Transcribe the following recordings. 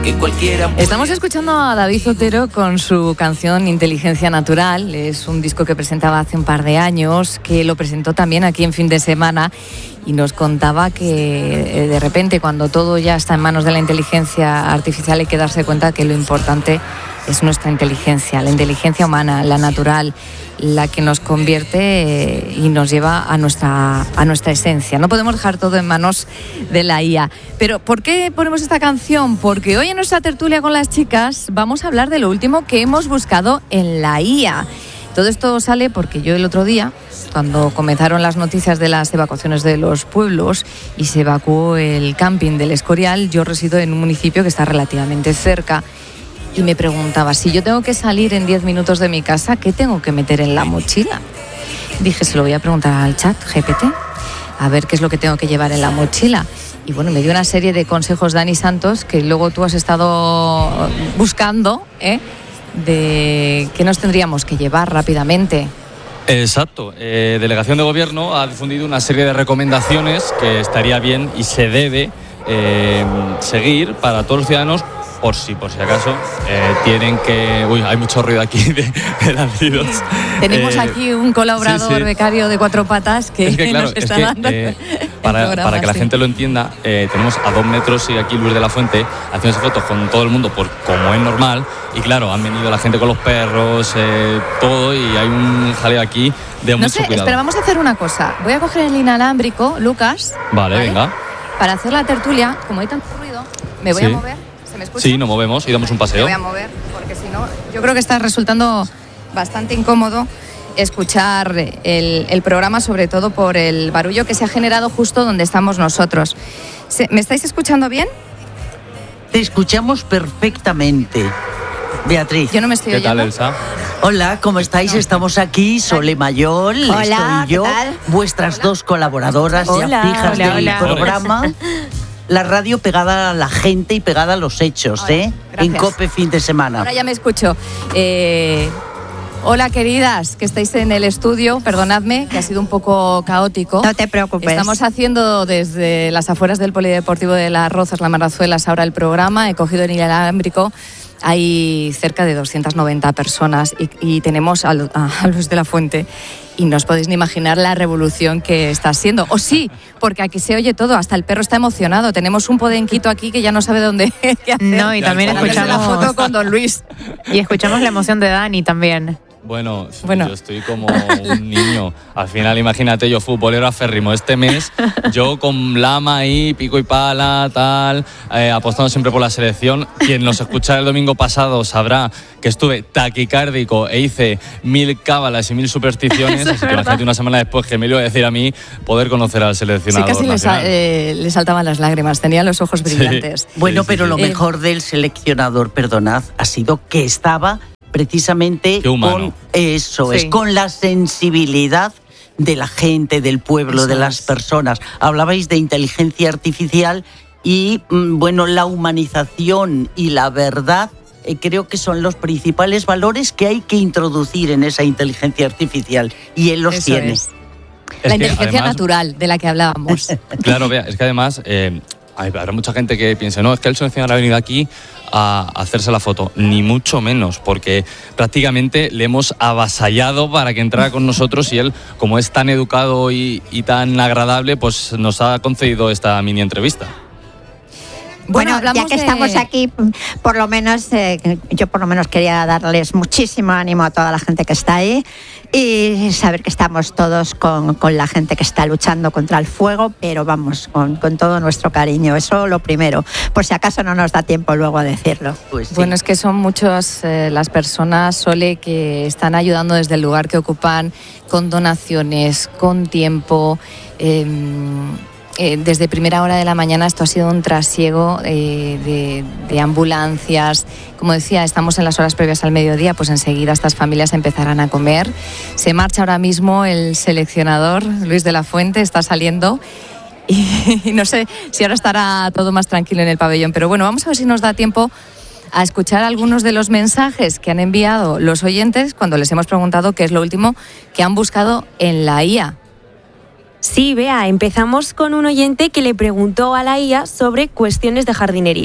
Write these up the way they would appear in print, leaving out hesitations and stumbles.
que cualquiera... Estamos escuchando a David Otero con su canción Inteligencia Natural. Es un disco que presentaba hace un par de años, que lo presentó también aquí en Fin de Semana y nos contaba que de repente, cuando todo ya está en manos de la inteligencia artificial, hay que darse cuenta que lo importante es nuestra inteligencia, la inteligencia humana, la natural, la que nos convierte y nos lleva a nuestra esencia. No podemos dejar todo en manos de la IA. Pero ¿por qué ponemos esta canción? Porque hoy en nuestra tertulia con las chicas vamos a hablar de lo último que hemos buscado en la IA. Todo esto sale porque yo el otro día, cuando comenzaron las noticias de las evacuaciones de los pueblos y se evacuó el camping del Escorial, yo resido en un municipio que está relativamente cerca. Y me preguntaba, si yo tengo que salir en 10 minutos de mi casa, ¿qué tengo que meter en la mochila? Dije, se lo voy a preguntar al chat GPT, a ver qué es lo que tengo que llevar en la mochila. Y bueno, me dio una serie de consejos Dani Santos, que luego tú has estado buscando, de qué nos tendríamos que llevar rápidamente. Exacto. Delegación de Gobierno ha difundido una serie de recomendaciones que estaría bien y se debe seguir para todos los ciudadanos, por si acaso tienen que... Uy, hay mucho ruido aquí de ladridos. Tenemos aquí un colaborador becario de 4 patas que, es que claro, nos está dando para que la gente lo entienda, tenemos a 2 metros y aquí Luis de la Fuente haciéndose fotos con todo el mundo como es normal, y claro, han venido la gente con los perros, todo, y hay un jaleo aquí de mucho cuidado. Espera, vamos a hacer una cosa. Voy a coger el inalámbrico, Lucas. Vale, venga. Para hacer la tertulia, como hay tanto ruido, me voy a mover. ¿Me escucha? Sí, nos movemos y damos un paseo. Me voy a mover, porque si no, yo creo que está resultando bastante incómodo escuchar el programa, sobre todo por el barullo que se ha generado justo donde estamos nosotros. ¿Me estáis escuchando bien? Te escuchamos perfectamente, Beatriz. Yo no me estoy oyendo. ¿Qué tal, Elsa? Hola, ¿cómo estáis? Estamos aquí, Sole Mayol, hola, estoy yo, ¿qué tal? vuestras dos colaboradoras ya fijas del programa. La radio pegada a la gente y pegada a los hechos, Gracias. En COPE Fin de Semana. Ahora ya me escucho. Hola, queridas, que estáis en el estudio. Perdonadme, que ha sido un poco caótico. No te preocupes. Estamos haciendo desde las afueras del Polideportivo de Las Rozas, Las Marrazuelas, ahora el programa. He cogido el inalámbrico. Hay cerca de 290 personas y tenemos a Luis de la Fuente. Y no os podéis ni imaginar la revolución que está siendo. O sí, porque aquí se oye todo, hasta el perro está emocionado. Tenemos un podenquito aquí que ya no sabe dónde qué hacer. No, y también escuchamos la foto con don Luis. Y escuchamos la emoción de Dani también. Bueno, yo estoy como un niño. Al final, imagínate, yo futbolero aférrimo. Este mes, yo con lama ahí, pico y pala, tal, apostando siempre por la selección. Quien nos escucha el domingo pasado sabrá que estuve taquicárdico e hice 1000 cábalas y 1000 supersticiones. Así que imagínate una semana después que me lo iba a decir a mí poder conocer al seleccionador. Sí, casi le saltaban las lágrimas, tenía los ojos brillantes. Sí. Bueno, pero lo mejor del seleccionador, perdonad, ha sido que estaba precisamente con eso, es con la sensibilidad de la gente, del pueblo, eso de las personas. Hablabais de inteligencia artificial y, bueno, la humanización y la verdad creo que son los principales valores que hay que introducir en esa inteligencia artificial, y él los tiene. La inteligencia natural de la que hablábamos. Claro, vea, es que además habrá mucha gente que piense, no, es que el seleccionador ha venido aquí a hacerse la foto, ni mucho menos, porque prácticamente le hemos avasallado para que entrara con nosotros, y él, como es tan educado y tan agradable, pues nos ha concedido esta mini entrevista. Bueno, ya que estamos aquí, por lo menos, yo por lo menos quería darles muchísimo ánimo a toda la gente que está ahí y saber que estamos todos con la gente que está luchando contra el fuego, pero vamos, con todo nuestro cariño. Eso lo primero, por si acaso no nos da tiempo luego a decirlo. Pues sí. Bueno, es que son muchas las personas, Sole, que están ayudando desde el lugar que ocupan, con donaciones, con tiempo. Desde primera hora de la mañana esto ha sido un trasiego de ambulancias. Como decía, estamos en las horas previas al mediodía, pues enseguida estas familias empezarán a comer. Se marcha ahora mismo el seleccionador, Luis de la Fuente, está saliendo. Y no sé si ahora estará todo más tranquilo en el pabellón. Pero bueno, vamos a ver si nos da tiempo a escuchar algunos de los mensajes que han enviado los oyentes cuando les hemos preguntado qué es lo último que han buscado en la IA. Sí, Bea, empezamos con un oyente que le preguntó a la IA sobre cuestiones de jardinería.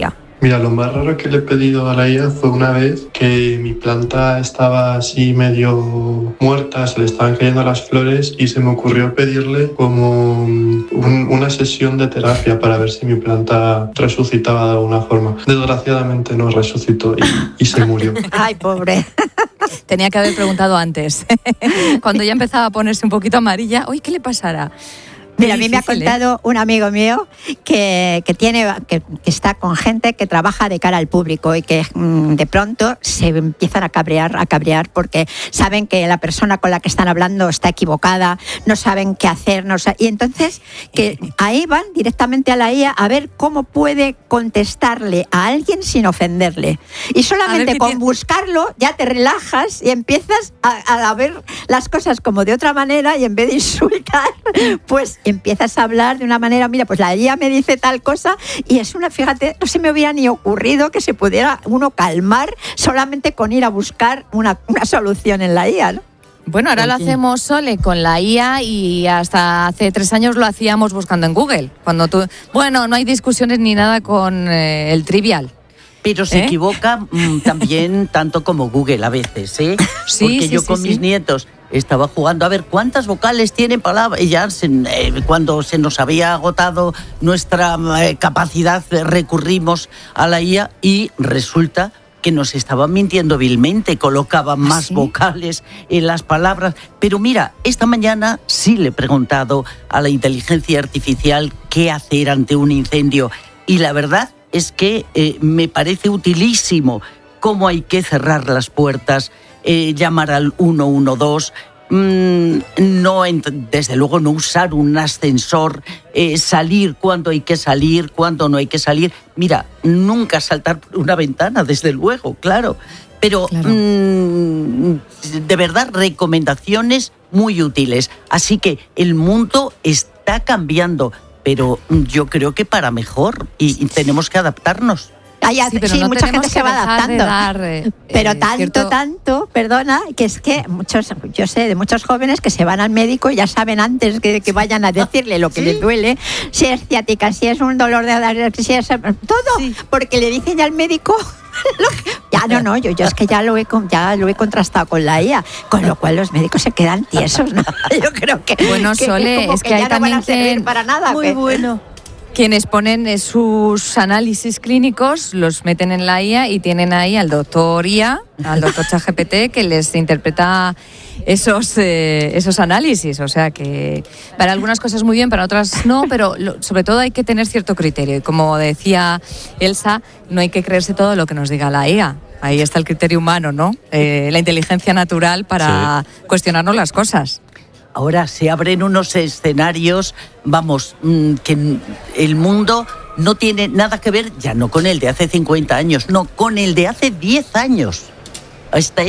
Mira, lo más raro que le he pedido a la IA fue una vez que mi planta estaba así medio muerta, se le estaban cayendo las flores y se me ocurrió pedirle como una sesión de terapia para ver si mi planta resucitaba de alguna forma. Desgraciadamente no resucitó y se murió. Ay, pobre. Tenía que haber preguntado antes. Cuando ya empezaba a ponerse un poquito amarilla, uy, ¿qué le pasará? Mira, a mí me ha contado un amigo mío que está con gente que trabaja de cara al público y que de pronto se empiezan a cabrear porque saben que la persona con la que están hablando está equivocada, no saben qué hacer, y entonces que ahí van directamente a la IA a ver cómo puede contestarle a alguien sin ofenderle. Y solamente con buscarlo ya te relajas y empiezas a ver las cosas como de otra manera y en vez de insultar, pues empiezas a hablar de una manera, mira, pues la IA me dice tal cosa y es fíjate, no se me hubiera ni ocurrido que se pudiera uno calmar solamente con ir a buscar una solución en la IA, ¿no? Bueno, ahora lo hacemos, Sole, con la IA y hasta hace 3 años lo hacíamos buscando en Google. Bueno, no hay discusiones ni nada con el trivial. Pero se equivoca también tanto como Google a veces, ¿eh? Sí, porque yo con mis nietos estaba jugando a ver cuántas vocales tiene palabra y ya cuando se nos había agotado nuestra capacidad recurrimos a la IA y resulta que nos estaban mintiendo vilmente, colocaban más vocales en las palabras. Pero mira, esta mañana sí le he preguntado a la inteligencia artificial qué hacer ante un incendio y la verdad es que me parece utilísimo cómo hay que cerrar las puertas, llamar al 112, desde luego no usar un ascensor, salir cuando hay que salir, cuando no hay que salir. Mira, nunca saltar por una ventana, desde luego, claro. Pero de verdad, recomendaciones muy útiles. Así que el mundo está cambiando, pero yo creo que para mejor y tenemos que adaptarnos. Sí, no mucha gente se va adaptando. Pero tanto, perdona, que es que yo sé de muchos jóvenes que se van al médico y ya saben antes que vayan a decirle lo que les duele, si es ciática, si es un dolor de si es todo, porque le dicen ya al médico. Yo es que ya lo he contrastado con la IA, con lo cual los médicos se quedan tiesos, ¿no? Yo creo que bueno, Sole, es que hay ya también no van a servir para nada. Muy bueno. Quienes ponen sus análisis clínicos, los meten en la IA y tienen ahí al doctor IA, al doctor ChatGPT, que les interpreta esos análisis. O sea que para algunas cosas muy bien, para otras no, pero sobre todo hay que tener cierto criterio. Y como decía Elsa, no hay que creerse todo lo que nos diga la IA. Ahí está el criterio humano, ¿no? La inteligencia natural para cuestionarnos las cosas. Ahora se abren unos escenarios, que el mundo no tiene nada que ver, ya no con el de hace 50 años, no, con el de hace 10 años.